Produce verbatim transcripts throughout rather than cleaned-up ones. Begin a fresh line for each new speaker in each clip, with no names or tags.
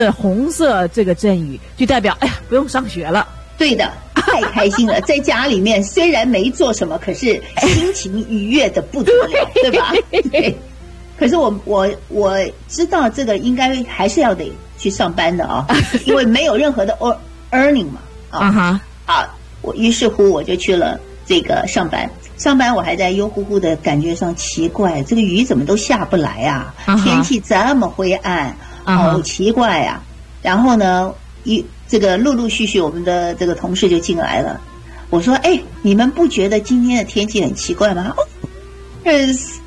红色这个阵雨，就代表哎呀不用上学了。
对的，太开心了，在家里面虽然没做什么，可是心情愉悦的不得了，对吧？对。可是我我我知道这个应该还是要得去上班的啊，因为没有任何的 earning 嘛啊哈啊，我于是乎我就去了这个上班。上班我还在忧乎乎的感觉上，奇怪，这个雨怎么都下不来啊？ Uh-huh. 天气这么灰暗，好、uh-huh. 奇怪啊！然后呢，一这个陆陆续续我们的这个同事就进来了。我说：“哎，你们不觉得今天的天气很奇怪吗？”哦，呃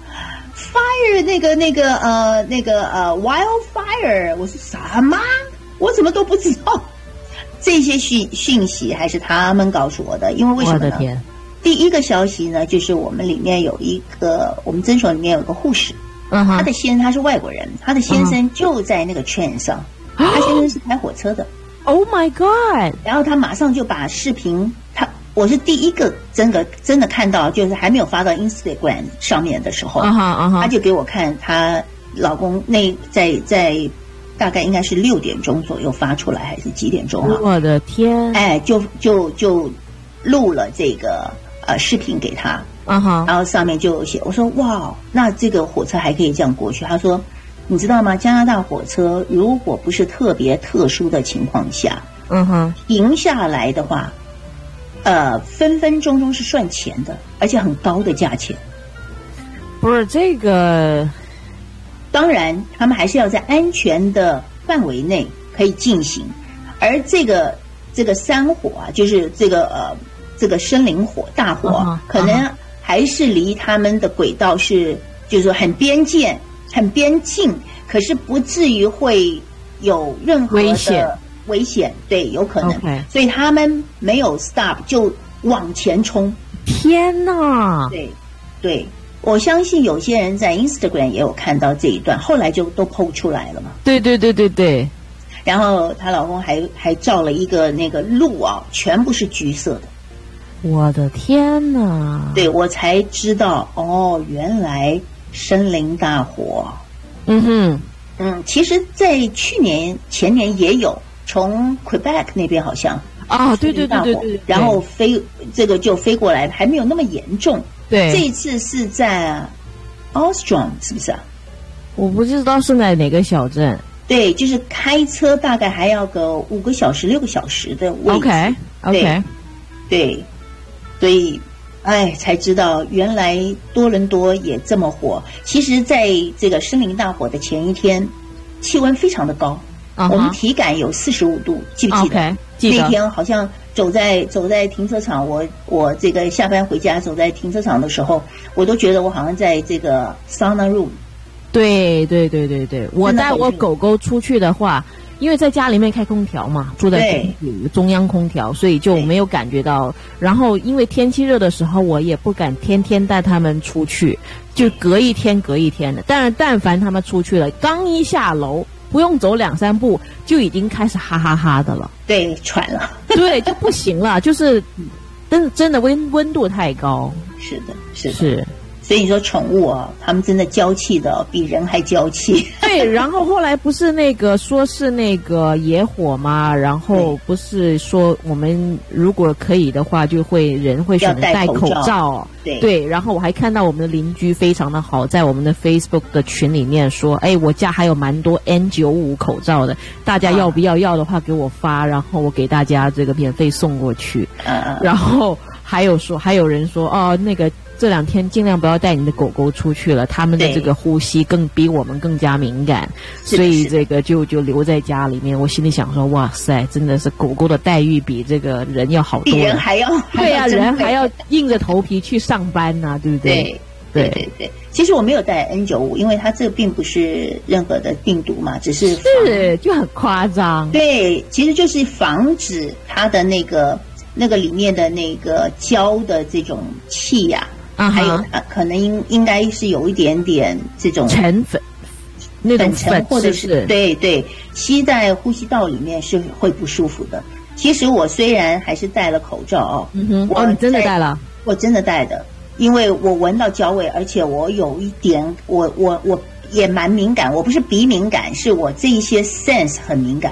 ，fire 那个那个呃那个呃 wildfire， 我说什么？我怎么都不知道？这些讯讯息还是他们告诉我的，因为为什么呢？我的天！第一个消息呢，就是我们里面有一个，我们诊所里面有一个护士，嗯、uh-huh. 他的先生他是外国人，他的先生就在那个 train 上， uh-huh. 他先生是开火车的。
Oh my god！
然后他马上就把视频，他我是第一个真的真的看到，就是还没有发到 Instagram 上面的时候， uh-huh, uh-huh. 他就给我看他老公那在在大概应该是六点钟左右发出来，还是几点钟啊？
我的天！
哎，就就就录了这个。呃，视频给他，嗯哼，然后上面就有写，我说哇，那这个火车还可以这样过去？他说，你知道吗？加拿大火车如果不是特别特殊的情况下，嗯哼，停下来的话，呃，分分钟钟是算钱的，而且很高的价钱。
不是这个，
当然他们还是要在安全的范围内可以进行，而这个这个山火啊，就是这个呃。这个森林火大火、uh-huh, 可能还是离他们的轨道是就是说很边界很边境，可是不至于会有任何的危险危险，对，有可能、okay. 所以他们没有 stop 就往前冲。
天哪！
对对，我相信有些人在 Instagram 也有看到这一段，后来就都 po 出来了嘛。
对对对对对，
然后她老公还还照了一个那个路啊，全部是橘色的。
我的天哪！
对，我才知道哦，原来森林大火。嗯哼，嗯，其实，在去年、前年也有，从 Quebec 那边好像
啊，对对对对 对, 对，
然后飞这个就飞过来，还没有那么严重。
对，
这一次是在 Ostrom 是不是啊？
我不知道是在哪个小镇。
对，就是开车大概还要个五个小时、六个小时的位置。
OK OK，
对。对所以，哎，才知道原来多伦多也这么火。其实，在这个森林大火的前一天，气温非常的高， uh-huh. 我们体感有四十五度，记不记得？
Okay, 记得。
那天好像走在走在停车场，我我这个下班回家走在停车场的时候，我都觉得我好像在这个 sauna room。
对对对对对，我带我狗狗出去的话。因为在家里面开空调嘛，住在中央空调，所以就没有感觉到。然后因为天气热的时候，我也不敢天天带他们出去，就隔一天隔一天的。但是但凡他们出去了，刚一下楼，不用走两三步，就已经开始哈哈哈的了。
对，喘了。
对，就不行了，就是真真的温温度太高。
是的，是的。
是。
所以你说宠物啊，他们真的娇气的比人还娇气。
对，然后后来不是那个说是那个野火嘛，然后不是说我们如果可以的话，就会人会选择戴口罩。
对
对，然后我还看到我们的邻居非常的好，在我们的 Facebook 的群里面说，哎，我家还有蛮多 N 九十五 口罩的，大家要不要？要的话给我发，然后我给大家这个免费送过去。嗯，然后还有说，还有人说，哦，那个。这两天尽量不要带你的狗狗出去了，他们的这个呼吸更比我们更加敏感，所以这个就就留在家里面。我心里想说，哇塞，真的是狗狗的待遇比这个人要好多了，
比人还要
对啊，人还要硬着头皮去上班呐、啊，对不对？
对对对对。其实我没有带 N 九十五，因为它这个并不是任何的病毒嘛，只是
是就很夸张。
对，其实就是防止它的那个那个里面的那个胶的这种气呀、啊。啊，还有呃，可能应应该是有一点点这种
尘粉，那种粉
或者是, 是对对，吸在呼吸道里面是会不舒服的。其实我虽然还是戴了口罩哦，
嗯哼，哦，你真的戴了？
我真的戴的，因为我闻到焦味，而且我有一点，我我我也蛮敏感，我不是鼻敏感，是我这一些 sense 很敏感。